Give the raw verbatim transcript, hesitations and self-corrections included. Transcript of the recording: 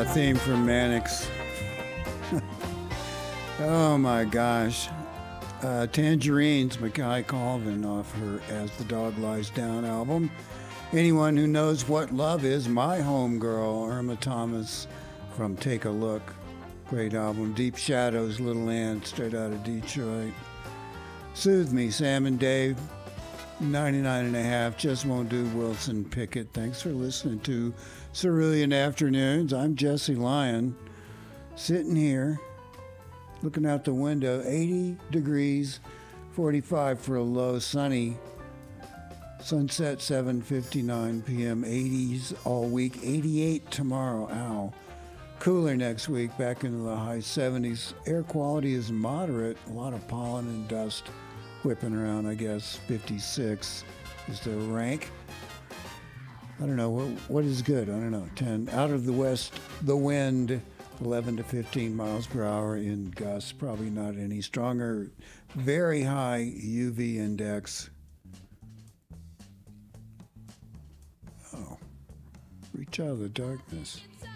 theme from Mannix. Oh my gosh. Uh, Tangerines, Mackay Colvin off her As the Dog Lies Down album. Anyone who knows what love is, my homegirl, Irma Thomas from Take a Look. Great album. Deep Shadows, Little Ann, straight out of Detroit. Soothe Me, Sam and Dave, ninety-nine and a half, Just Won't Do, Wilson Pickett. Thanks for listening to Cerulean Afternoons. I'm Jesse Lyon, sitting here, looking out the window, eighty degrees, forty-five for a low, sunny. Sunset seven fifty-nine p.m., eighties all week, eighty-eight tomorrow. Ow. Cooler next week, back into the high seventies. Air quality is moderate, a lot of pollen and dust whipping around, I guess. fifty-six is the rank. I don't know, what, what is good? I don't know, ten. Out of the west, the wind, eleven to fifteen miles per hour in gusts, probably not any stronger. Very high U V index. Oh, reach out of the darkness.